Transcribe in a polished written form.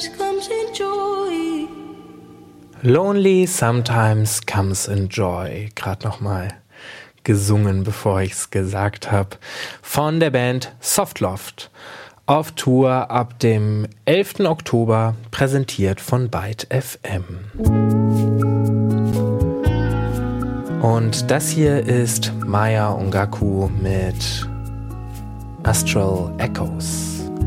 Lonely Sometimes Comes in Joy. Gerade nochmal gesungen, bevor ich es gesagt habe. Von der Band Softloft. Auf Tour ab dem 11. Oktober, präsentiert von Byte FM. Und das hier ist Maya Ongaku mit Astral Echoes.